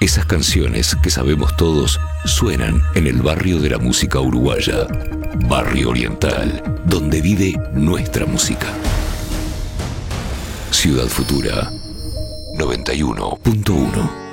Esas canciones que sabemos todos suenan en el barrio de la música uruguaya. Barrio Oriental, donde vive nuestra música. Ciudad Futura 91.1